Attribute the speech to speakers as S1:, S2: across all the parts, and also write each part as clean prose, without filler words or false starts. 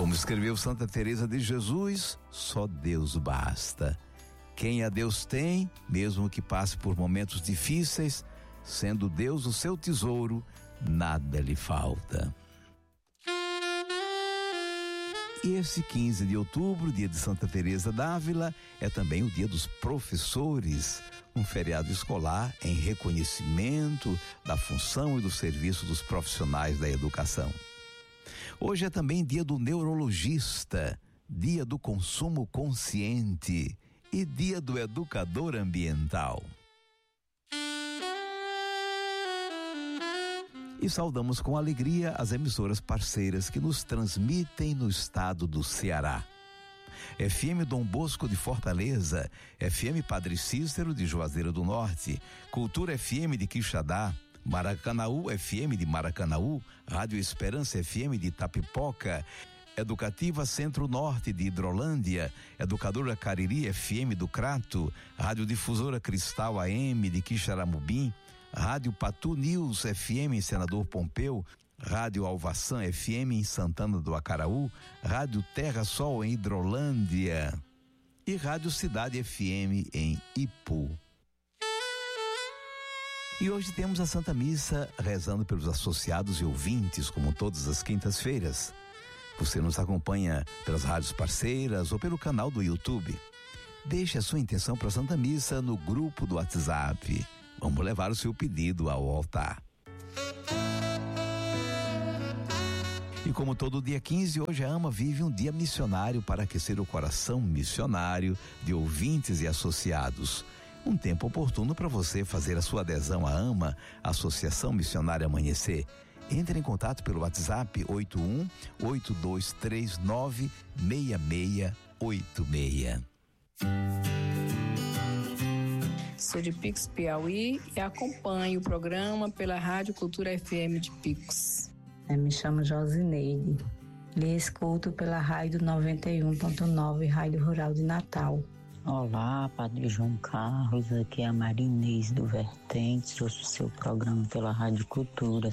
S1: Como escreveu Santa Teresa de Jesus, só Deus basta. Quem a Deus tem, mesmo que passe por momentos difíceis, sendo Deus o seu tesouro, nada lhe falta. E esse 15 de outubro, dia de Santa Teresa d'Ávila, é também o dia dos professores, um feriado escolar em reconhecimento da função e do serviço dos profissionais da educação. Hoje é também dia do neurologista, dia do consumo consciente e dia do educador ambiental. E saudamos com alegria as emissoras parceiras que nos transmitem no estado do Ceará. FM Dom Bosco de Fortaleza, FM Padre Cícero de Juazeiro do Norte, Cultura FM de Quixadá, Maracanaú FM de Maracanaú, Rádio Esperança FM de Itapipoca, Educativa Centro-Norte de Hidrolândia, Educadora Cariri FM do Crato, Rádio Difusora Cristal AM de Quixaramubim, Rádio Patu News FM em Senador Pompeu, Rádio Alvaçã FM em Santana do Acaraú, Rádio Terra Sol em Hidrolândia e Rádio Cidade FM em Ipu. E hoje temos a Santa Missa rezando pelos associados e ouvintes, como todas as quintas-feiras. Você nos acompanha pelas rádios parceiras ou pelo canal do YouTube. Deixe a sua intenção para a Santa Missa no grupo do WhatsApp. Vamos levar o seu pedido ao altar. E como todo dia 15, hoje a AMA vive um dia missionário para aquecer o coração missionário de ouvintes e associados. Um tempo oportuno para você fazer a sua adesão à AMA, Associação Missionária Amanhecer. Entre em contato pelo WhatsApp 81-8239-6686.
S2: Sou de Picos, Piauí, e acompanho o programa pela Rádio Cultura FM de Picos.
S3: Eu me chamo Josineide. Lhe escuto pela Rádio 91.9, Rádio Rural de Natal.
S4: Olá, Padre João Carlos, aqui é a Marinês do Vertentes. Ouço o seu programa pela Rádio Cultura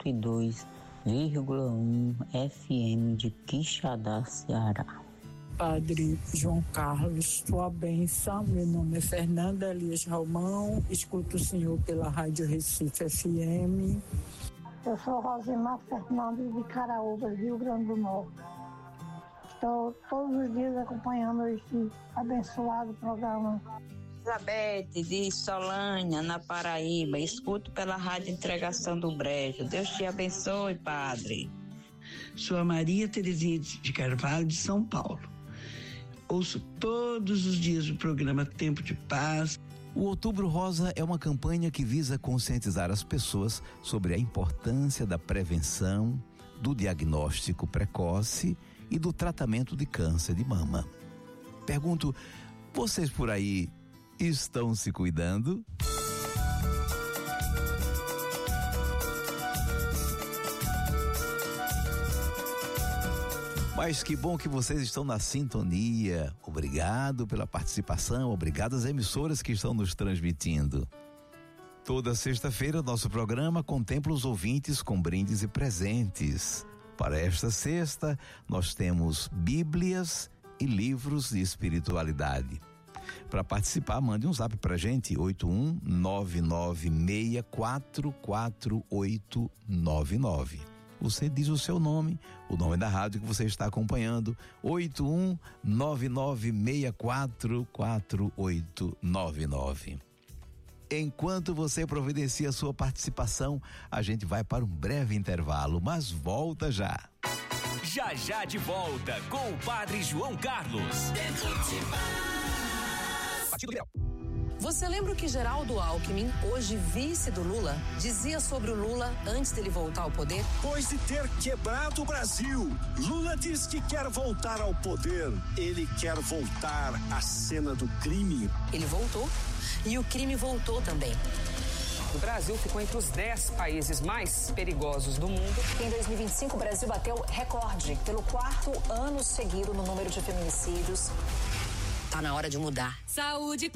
S4: 102,1 FM de Quixadá, Ceará.
S5: Padre João Carlos, sua bênção. Meu nome é Fernanda Elias Romão, escuto o senhor pela Rádio Recife FM.
S6: Eu sou Rosimar Fernandes de Caraúbas, Rio Grande do Norte. Estou todos os dias acompanhando esse abençoado programa.
S7: Elizabeth de Solânia, na Paraíba, escuto pela Rádio Entregação do Brejo. Deus te abençoe, Padre.
S8: Sou a Maria Terezinha de Carvalho, de São Paulo. Ouço todos os dias o programa Tempo de Paz.
S1: O Outubro Rosa é uma campanha que visa conscientizar as pessoas sobre a importância da prevenção, do diagnóstico precoce e do tratamento de câncer de mama. Pergunto, vocês por aí estão se cuidando? Mas que bom que vocês estão na sintonia. Obrigado pela participação, obrigado às emissoras que estão nos transmitindo. Toda sexta-feira, nosso programa contempla os ouvintes com brindes e presentes. Para esta sexta, nós temos Bíblias e livros de espiritualidade. Para participar, mande um zap pra gente, 81-996448899. Você diz o seu nome, o nome da rádio que você está acompanhando, 81-996448899. Enquanto você providencia a sua participação, a gente vai para um breve intervalo, mas volta já.
S9: Já já de volta com o Padre João Carlos.
S10: Você lembra o que Geraldo Alckmin, hoje vice do Lula, dizia sobre o Lula antes dele voltar ao poder?
S11: Depois de ter quebrado o Brasil, Lula diz que quer voltar ao poder. Ele quer voltar à cena do crime.
S10: Ele voltou e o crime voltou também.
S12: O Brasil ficou entre os 10 países mais perigosos do mundo.
S13: Em 2025, o Brasil bateu recorde pelo 4º ano seguido no número de feminicídios.
S10: Tá na hora de mudar.
S14: Saúde